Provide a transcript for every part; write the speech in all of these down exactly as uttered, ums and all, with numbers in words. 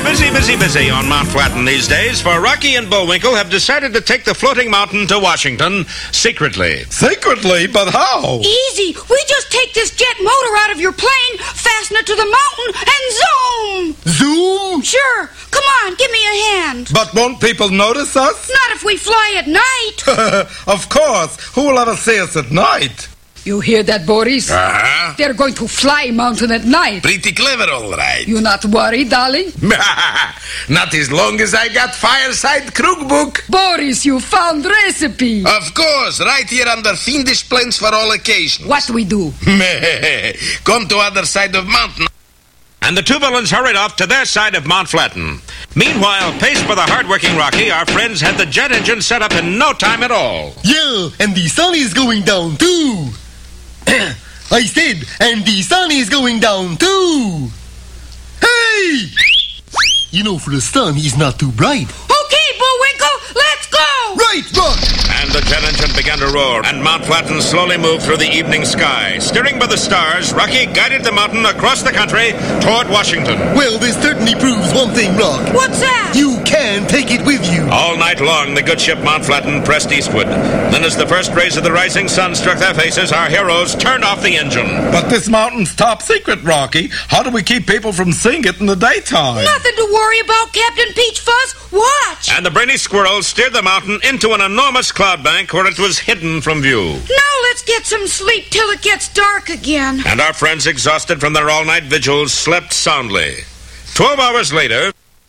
busy, busy, busy on Mount Flatten these days, for Rocky and Bullwinkle have decided to take the floating mountain to Washington secretly. Secretly? But how? Easy. We just take this jet motor out of your plane, fasten it to the mountain, and zoom! Zoom? Sure. Come on, give me a hand. But won't people notice us? Not if we fly at night. Of course. Who will ever see us at night? You hear that, Boris? Uh-huh. They're going to fly mountain at night. Pretty clever, all right. You not worried, darling? Not as long as I got Fireside Cookbook. Boris, you found recipe. Of course, right here under Fiendish Plans for all occasions. What we do? Come to other side of mountain. And the two villains hurried off to their side of Mount Flatten. Meanwhile, paced by the hard-working Rocky, our friends had the jet engine set up in no time at all. Yeah, and the sun is going down too. I said, and the sun is going down too. Hey! You know, for the sun, he's not too bright. Okay, Bullwinkle, let's go! Right, Rock! And the jet engine began to roar, and Mount Flatten slowly moved through the evening sky. Steering by the stars, Rocky guided the mountain across the country toward Washington. Well, this certainly proves one thing, Rock. What's that? You can take it with you. All night long, the good ship Mount Flatten pressed eastward. Then as the first rays of the rising sun struck their faces, our heroes turned off the engine. But this mountain's top secret, Rocky. How do we keep people from seeing it in the daytime? Nothing to worry about, Captain Peach Fuzz. Watch! And the brainy squirrels steered the mountain into an enormous cloud bank where it was hidden from view. Now let's get some sleep till it gets dark again. And our friends, exhausted from their all-night vigils, slept soundly. Twelve hours later...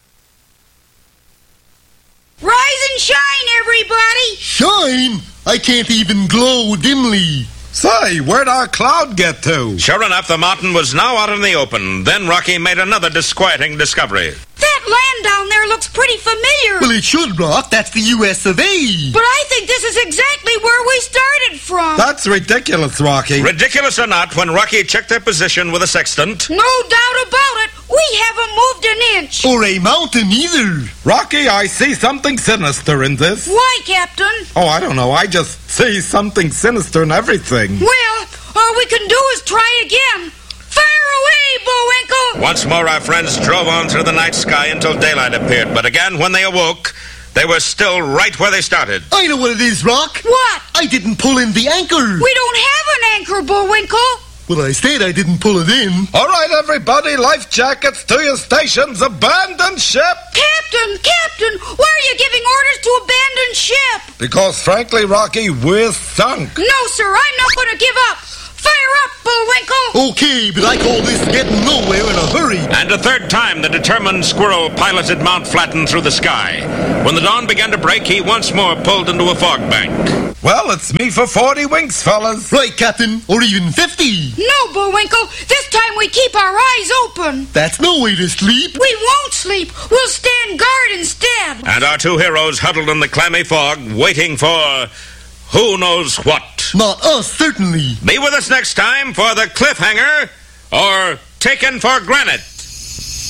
Rise and shine, everybody! Shine? I can't even glow dimly. Say, where'd our cloud get to? Sure enough, the mountain was now out in the open. Then Rocky made another disquieting discovery. That land down there looks pretty familiar. Well, it should, Rock. That's the U S of A. But I think this is exactly where we started from. That's ridiculous, Rocky. Ridiculous or not, when Rocky checked their position with a sextant... No doubt about it. We haven't moved an inch. Or a mountain either. Rocky, I see something sinister in this. Why, Captain? Oh, I don't know. I just see something sinister in everything. Well, all we can do is try again. Fire away, Bullwinkle! Once more, our friends drove on through the night sky until daylight appeared. But again, when they awoke, they were still right where they started. I know what it is, Rock. What? I didn't pull in the anchor. We don't have an anchor, Bullwinkle. Well, I said I didn't pull it in. All right, everybody, life jackets to your stations. Abandon ship. Captain, Captain, why are you giving orders to abandon ship? Because, frankly, Rocky, we're sunk. No, sir, I'm not going to give up. Fire up, Bullwinkle! Okay, but I call this getting nowhere in a hurry. And a third time, the determined squirrel piloted Mount Flatten through the sky. When the dawn began to break, he once more pulled into a fog bank. Well, it's me for forty winks, fellas. Right, Captain, or even fifty. No, Bullwinkle, this time we keep our eyes open. That's no way to sleep. We won't sleep. We'll stand guard instead. And our two heroes huddled in the clammy fog, waiting for who knows what. Not us, certainly. Be with us next time for the cliffhanger or Taken for Granted.